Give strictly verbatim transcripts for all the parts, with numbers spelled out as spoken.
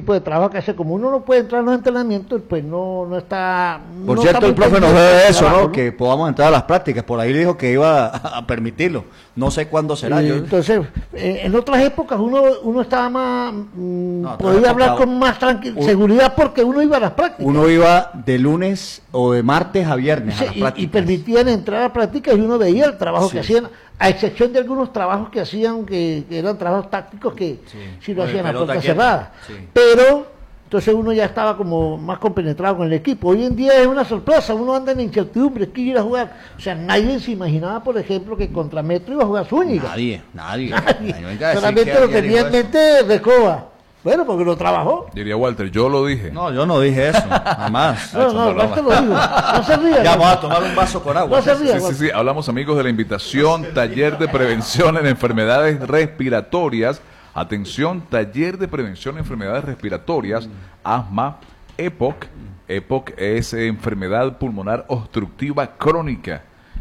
tipo de trabajo que hace. Como uno no puede entrar a los entrenamientos, pues no, no está... Por no cierto, está el profe nos pendiente ve del eso, trabajo, ¿no? Que podamos entrar a las prácticas. Por ahí dijo que iba a, a permitirlo. No sé cuándo será. Eh, Yo... Entonces, eh, en otras épocas uno uno estaba más... mm, No, podía hablar época, con más tranquilidad, un, seguridad, porque uno iba a las prácticas. Uno iba de lunes o de martes a viernes Sí, a las y, prácticas. y permitían entrar a prácticas y uno veía el trabajo Sí. que hacían, a excepción de algunos trabajos que hacían, que, que eran trabajos tácticos que Sí. sí lo Con el hacían a pelota puerta quieta. cerrada. Sí. Pero, entonces uno ya estaba como más compenetrado con el equipo. Hoy en día es una sorpresa, uno anda en incertidumbre, ¿qué ir a jugar? O sea, nadie se imaginaba, por ejemplo, que contra Metro iba a jugar Zúñiga. Nadie, nadie. Nadie. Ay, no hay que decir Solamente que lo alguien tenía dijo en eso. mente Recoba. Bueno, porque lo trabajó. Diría Walter, yo lo dije. No, yo no dije eso, jamás. No, no, no te lo digo. No se ría. Ya no. vamos a tomar un vaso con agua. No se ría. Sí, sí, sí. Hablamos, amigos, de la invitación, taller de prevención en enfermedades respiratorias. Atención, taller de prevención en enfermedades respiratorias, asma, E P O C. E P O C es enfermedad pulmonar obstructiva crónica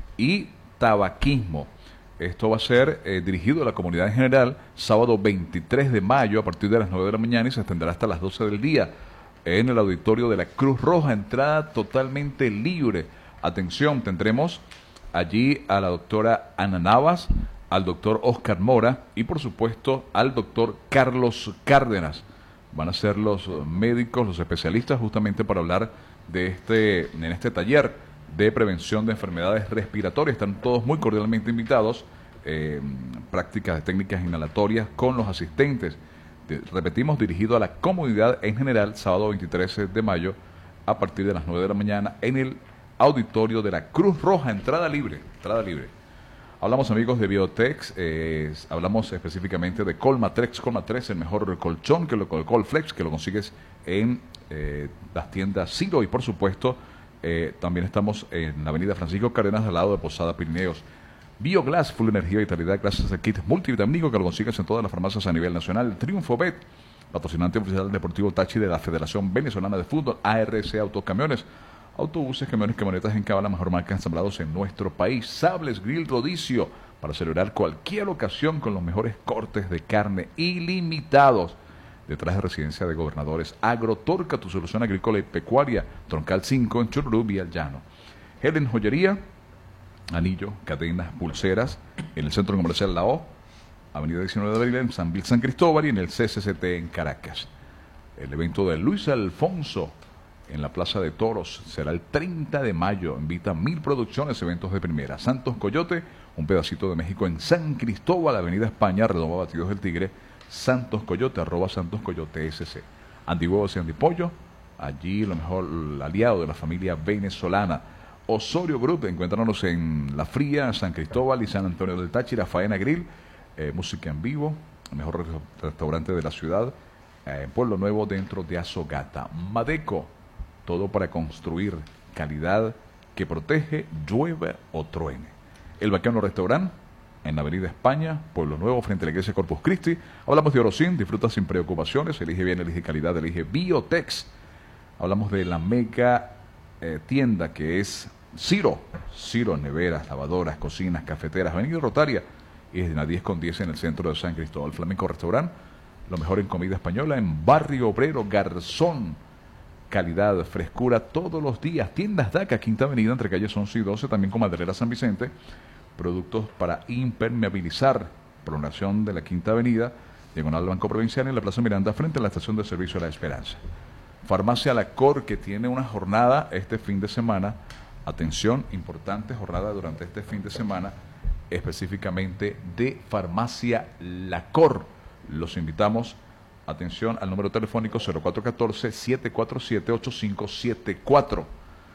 y tabaquismo. Esto va a ser eh, dirigido a la comunidad en general, sábado veintitrés de mayo a partir de las nueve de la mañana y se extenderá hasta las doce del día en el auditorio de la Cruz Roja, entrada totalmente libre. Atención, tendremos allí a la doctora Ana Navas, al doctor Oscar Mora y por supuesto al doctor Carlos Cárdenas. Van a ser los médicos, los especialistas justamente para hablar de este, en este taller de prevención de enfermedades respiratorias. Están todos muy cordialmente invitados. Eh, prácticas de técnicas inhalatorias con los asistentes. De, repetimos, dirigido a la comunidad en general, sábado veintitrés de mayo a partir de las nueve de la mañana en el auditorio de la Cruz Roja, entrada libre, entrada libre. Hablamos, amigos, de Biotex, eh, hablamos específicamente de Colmatrex. Colmatrex, el mejor colchón que lo Colflex, que lo consigues en eh, las tiendas Ciro y por supuesto eh, también estamos en la avenida Francisco Cárdenas al lado de Posada Pirineos. Bioglass, full energía y vitalidad gracias al kit multivitamínico que lo consigues en todas las farmacias a nivel nacional. Triunfo Bet, patrocinante oficial del Deportivo Tachi de la Federación Venezolana de Fútbol. A R C Autocamiones, autobuses, camiones, camionetas en Cava, la mejor marca ensamblados en nuestro país. Sables Grill Rodicio, para celebrar cualquier ocasión con los mejores cortes de carne ilimitados. Detrás de Residencia de Gobernadores, Agrotorca, tu solución agrícola y pecuaria. Troncal cinco en Churrubí y El Llano. Helen Joyería, anillo, cadenas, pulseras, en el Centro Comercial La O, Avenida diecinueve de abril en San Vil San Cristóbal y en el C C C T en Caracas. El evento de Luis Alfonso en la Plaza de Toros será el treinta de mayo. Invita Mil Producciones, eventos de primera. Santos Coyote, un pedacito de México en San Cristóbal, Avenida España, Redoma Batidos del Tigre, Santos Coyote, arroba Santos Coyote S C. Andy Huevos y Andy Pollo, allí lo mejor, el aliado de la familia venezolana. Osorio Group, encuéntranos en La Fría, San Cristóbal y San Antonio del Táchira. Faena Grill, eh, música en vivo, el mejor re restaurante de la ciudad, eh, en Pueblo Nuevo dentro de Azogata. Madeco, todo para construir calidad que protege, llueve o truene. El Bacano Restaurant, en la Avenida España, Pueblo Nuevo, frente a la Iglesia Corpus Christi. Hablamos de Orocin, disfruta sin preocupaciones, elige bien, elige calidad, elige Biotex. Hablamos de la mega eh, tienda que es Ciro, Ciro, neveras, lavadoras, cocinas, cafeteras, Avenida Rotaria, y es en la diez con diez en el centro de San Cristóbal. Flamenco Restaurant, lo mejor en comida española, en Barrio Obrero, Garzón. Calidad, frescura todos los días. Tiendas D A C A, Quinta Avenida, entre calles once y doce, también con Maderera San Vicente. Productos para impermeabilizar. Prolongación de la Quinta Avenida, diagonal Banco Provincial, en la Plaza Miranda, frente a la Estación de Servicio de La Esperanza. Farmacia La Cor, que tiene una jornada este fin de semana. Atención, importante jornada durante este fin de semana, específicamente de Farmacia La Cor. Los invitamos. Atención al número telefónico cero cuatro uno cuatro, siete cuatro siete, ocho cinco siete cuatro.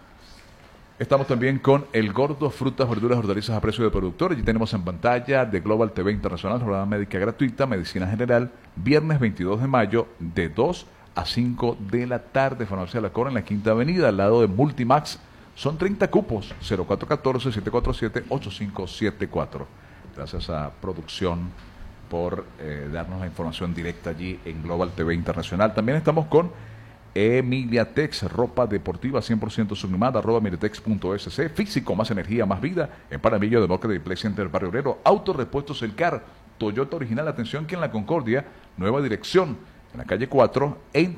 Estamos también con El Gordo, frutas, verduras, hortalizas a precio de productor. Allí tenemos en pantalla de Global T V Internacional, jornada médica gratuita, medicina general, viernes veintidós de mayo, de dos a cinco de la tarde. Farmacia La Cor en la Quinta Avenida, al lado de Multimax. Son treinta cupos, cero cuatro uno cuatro, siete cuatro siete, ocho cinco siete cuatro. Gracias a producción por eh, darnos la información directa allí en Global T V Internacional. También estamos con Emiliatex, ropa deportiva cien por ciento sublimada, arroba emiliatex punto es ce, físico, más energía, más vida, en Paramillo de Boca de Play Center, Barrio Obrero, Autorepuestos El Car, Toyota original, atención que en la Concordia, nueva dirección, en la calle cuatro, en